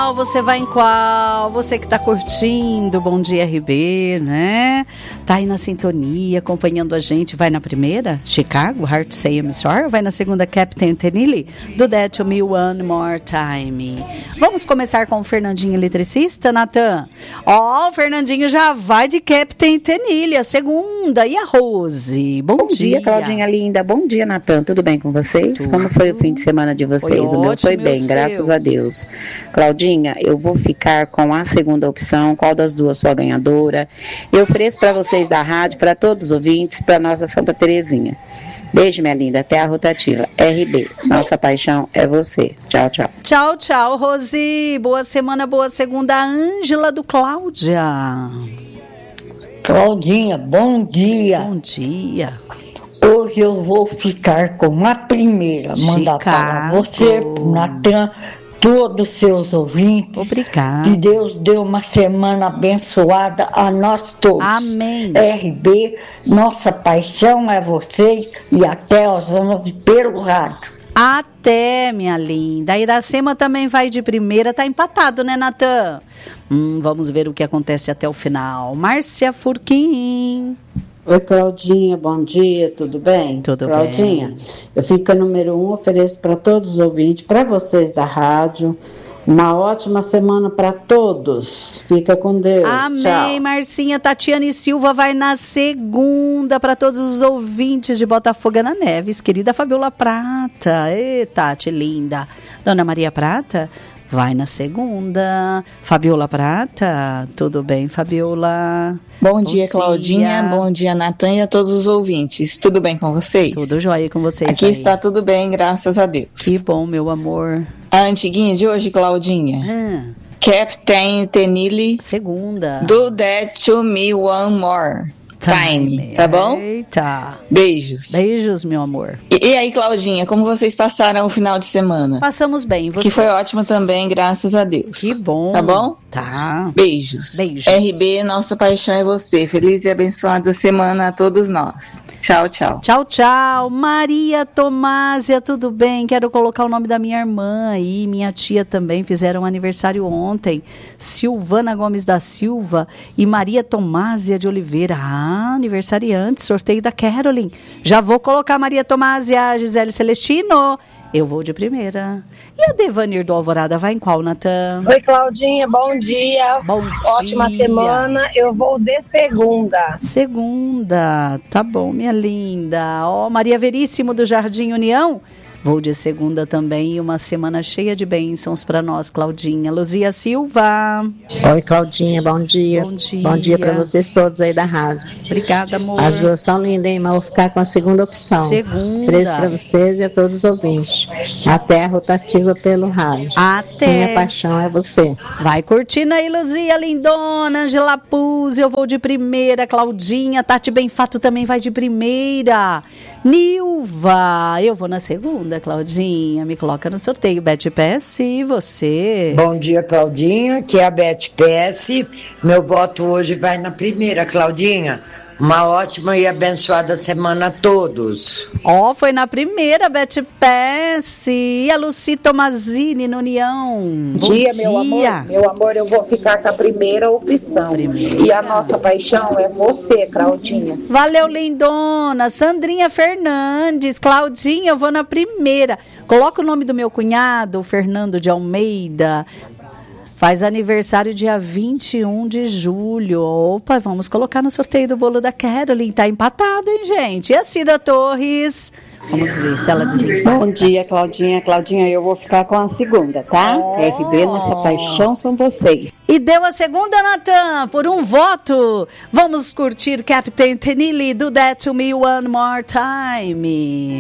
qual? Você vai em qual? Você que tá curtindo, Bom Dia RB, né? Tá aí na sintonia, acompanhando a gente. Vai na primeira, Chicago, Hard to Say I'm Sorry, ou vai na segunda, Captain Tenille, do That To Me One More Time? Vamos começar com o Fernandinho eletricista, Natan? Ó, o Fernandinho já vai de Captain Tenille, a segunda. E a Rose? Bom dia, Claudinha linda. Bom dia, Natan. Tudo bem com vocês? Tudo. Como foi o fim de semana de vocês? Foi o meu ótimo, foi bem, graças a Deus. Claudinha, eu vou ficar com a segunda opção. Qual das duas for a ganhadora? Eu ofereço para vocês da rádio, para todos os ouvintes, para nossa Santa Terezinha. Beijo, minha linda. Até a rotativa. RB, nossa paixão é você. Tchau, tchau. Tchau, tchau, Rose. Boa semana, boa segunda. Ângela do Cláudia. Claudinha, bom dia. Bom dia. Hoje eu vou ficar com a primeira. Mandar para você, pro Natan, todos os seus ouvintes. Obrigada. Que Deus dê uma semana abençoada a nós todos. Amém. RB, nossa paixão é vocês e até às 11 pelo rádio. Até, minha linda. A Iracema também vai de primeira. Tá empatado, né, Natan? Vamos ver o que acontece até o final. Márcia Furquim. Oi, Claudinha, bom dia, tudo bem? Tudo Claudinha, bem. Eu fico a número 1, ofereço para todos os ouvintes, para vocês da rádio, uma ótima semana para todos. Fica com Deus. Amém, tchau. Marcinha. Tatiane Silva vai na segunda para todos os ouvintes de Botafogo na Neves. Querida Fabiola Prata. Ê, Tati, linda. Dona Maria Prata vai na segunda. Fabiola Prata, tudo bem, Fabiola? Bom dia, Claudinha. Bom dia, Natan, e a todos os ouvintes. Tudo bem com vocês? Tudo jóia com vocês. Aqui aí. Está tudo bem, graças a Deus. Que bom, meu amor. A antiguinha de hoje, Claudinha. Captain Tenille. Segunda. Do That To Me One More Time. Tá bom? Eita. Beijos. Beijos, meu amor. E aí, Claudinha, como vocês passaram o final de semana? Passamos bem. Vocês? Que foi ótimo também, graças a Deus. Que bom. Tá bom? Tá. Beijos. Beijos. RB, nossa paixão é você. Feliz e abençoada semana a todos nós. Tchau, tchau. Tchau, tchau. Maria Tomásia, tudo bem? Quero colocar o nome da minha irmã aí, minha tia também, fizeram aniversário ontem. Silvana Gomes da Silva e Maria Tomásia de Oliveira. Aniversariante, sorteio da Caroline. Já vou colocar Maria Tomásia, Gisele Celestino. Eu vou de primeira. E a Devanir do Alvorada vai em qual, Natan? Oi, Claudinha, bom dia. Bom dia. Ótima semana. Eu vou de segunda. Segunda, tá bom, minha linda. Ó, Maria Veríssimo do Jardim União. Vou de segunda também e uma semana cheia de bênçãos para nós, Claudinha. Luzia Silva. Oi, Claudinha, bom dia. Bom dia. Bom dia para vocês todos aí da rádio. Obrigada, amor. As duas são lindas, hein? Mas vou ficar com a segunda opção. Segunda. Ofereço para vocês e a todos os ouvintes. Até a rotativa pelo rádio. Até. Minha paixão é você. Vai curtindo aí, Luzia, lindona, Angela Puz, eu vou de primeira, Claudinha, Tati Benfato também vai de primeira. Nilva, eu vou na segunda, Claudinha, me coloca no sorteio. Beth PS, e você? Bom dia, Claudinha, que é a Beth PS. Meu voto hoje vai na primeira, Claudinha. Uma ótima e abençoada semana a todos. Ó, foi na primeira, Beth PS. E a Luci Tomazini no União. Bom dia, meu amor. Meu amor, eu vou ficar com a primeira opção. E a nossa paixão é você, Claudinha. Valeu, lindona. Sandrinha Fernandes. Claudinha, eu vou na primeira. Coloca o nome do meu cunhado, o Fernando de Almeida. Faz aniversário dia 21 de julho. Opa, vamos colocar no sorteio do bolo da Caroline. Tá empatado, hein, gente? E a Cida Torres? Vamos ver se ela desempata. Bom dia, Claudinha. Claudinha, eu vou ficar com a segunda, tá? RB, nossa paixão são vocês. E deu a segunda, Natan, por um voto. Vamos curtir Captain Tenille do That To Me One More Time.